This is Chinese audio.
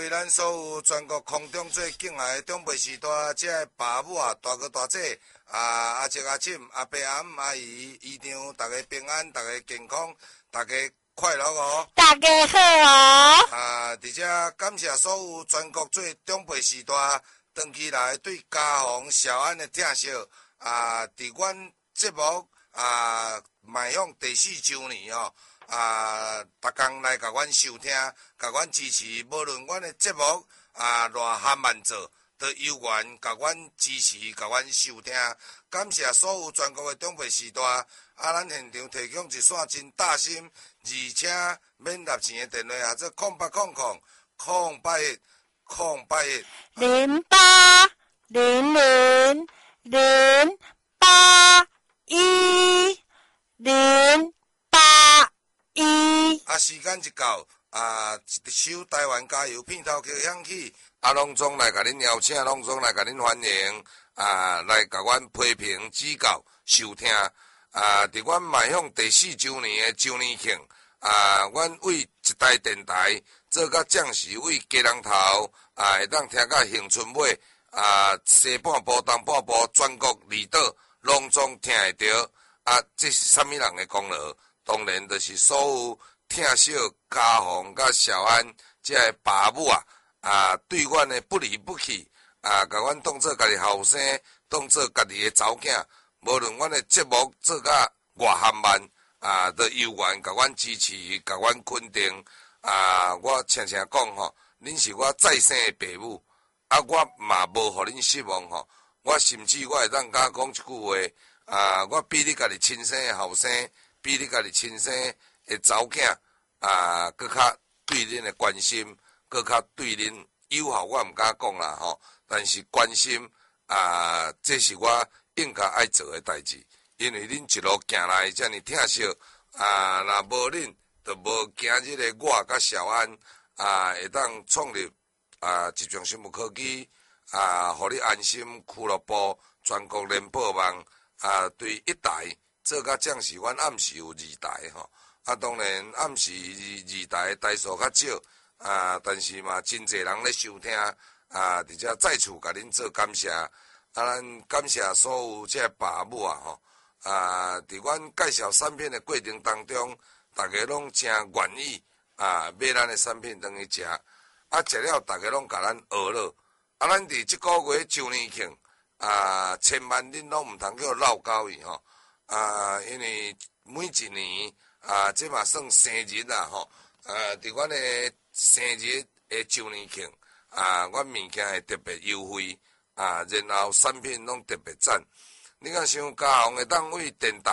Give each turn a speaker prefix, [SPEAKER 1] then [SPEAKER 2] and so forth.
[SPEAKER 1] 为咱所有全国空中最敬爱的长辈时代，这个爸母啊、大哥大姐阿叔阿婶、阿伯阿姆阿姨、姨丈，大家平安，大家健康，大家快乐哦！
[SPEAKER 2] 大家好哦！
[SPEAKER 1] 而且感谢所有全国最长辈时代长期来对家访小安的听惜伫阮节目迈向第4周年哦。逐工来甲阮收听，甲阮支持，无论阮的节目偌含慢做，都有缘甲阮支持，甲阮收听。感谢所有全国的长辈时代，咱现场提供一线真大心，而且免纳钱的电话，这0800 0800081081。时间一到，一首台湾加油片头曲响起，拢总来甲恁邀请，拢总来甲恁欢迎，来甲阮批评指教收听，伫阮迈向第4周年的周年庆，阮为一台电台做甲将士为家人头，会当听甲恒春尾，西半部东半部全国离岛拢总听会到，这是啥物人的功劳？当然就是所有听惜家访甲小安这个爸母对阮的不离不弃，甲阮当做家己后生，当做家己的查某囝，无论阮的节目做甲偌含慢，都有缘甲阮支持，甲阮肯定。我常常讲吼，恁是我再生的爸母，我嘛无互恁失望吼。我甚至我会当甲讲一句话，我比你家己亲生的后生，比你家己亲生的查某囝，搁较对恁的关心，搁较对恁友好，我毋敢讲啦吼。但是关心，这是我应该爱做的代志，因为恁一路行来遮尔疼惜，若无恁，就无今日的我甲小安，会当创立一种新闻科技，互你安心俱乐部全国联播网，对一台做甲将士，阮暗时有2台吼。当然暗时2台台数较少，但是嘛真侪人咧收听，而且再次甲恁做感谢，咱感谢所有这爸母吼，伫阮介绍产品的过程当中，大家拢真愿意买咱的产品当去食，食了大家拢甲咱学了，咱伫即个月周年庆，千万恁拢毋通叫闹交伊吼，因为每一年。这嘛算生日啦吼，伫阮的生日的周年庆，阮物件会特别优惠，然后产品拢特别赞。你若想家访会当为电台